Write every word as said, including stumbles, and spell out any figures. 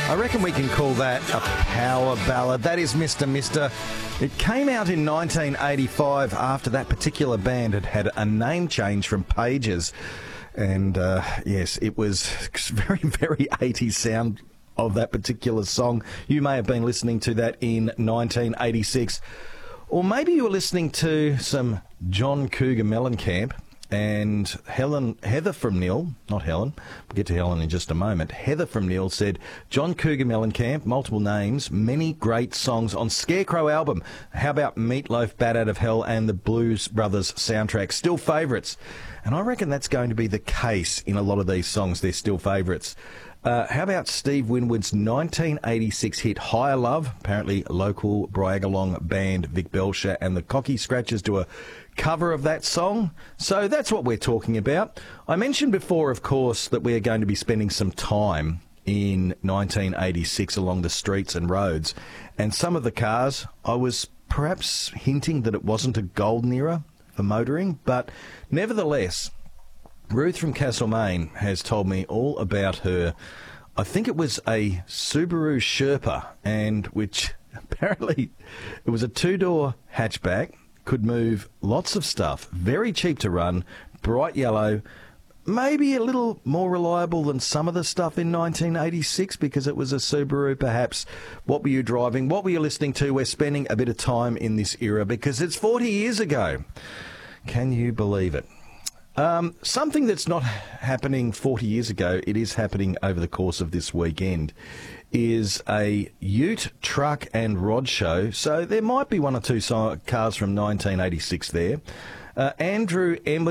I reckon we can call that a power ballad. That is Mister Mister. It came out in nineteen eighty-five after that particular band had had a name change from Pages. And, uh, yes, it was very, very eighties sound of that particular song. You may have been listening to that in nineteen eighty-six. Or maybe you were listening to some John Cougar Mellencamp. And Helen, Heather from Neil, not Helen, we'll get to Helen in just a moment. Heather from Neil said, John Cougar Mellencamp, multiple names, many great songs on Scarecrow album. How about Meatloaf, Bat Out of Hell and the Blues Brothers soundtrack? Still favourites. And I reckon that's going to be the case in a lot of these songs. They're still favourites. Uh, how about Steve Winwood's nineteen eighty-six hit Higher Love? Apparently local Bryagalong band Vic Belcher and the Cocky Scratchers do a cover of that song. So that's what we're talking about. I mentioned before, of course, that we are going to be spending some time in nineteen eighty-six along the streets and roads. And some of the cars, I was perhaps hinting that it wasn't a golden era for motoring, but nevertheless, Ruth from Castlemaine has told me all about her. I think it was a Subaru Sherpa, and which apparently it was a two-door hatchback, could move lots of stuff, very cheap to run, bright yellow, maybe a little more reliable than some of the stuff in nineteen eighty-six because it was a Subaru perhaps. What were you driving? What were you listening to? We're spending a bit of time in this era because it's forty years ago. Can you believe it? Um, something that's not happening forty years ago, it is happening over the course of this weekend, is a Ute Truck and Rod Show. So there might be one or two so- cars from nineteen eighty-six there. Uh, Andrew Embley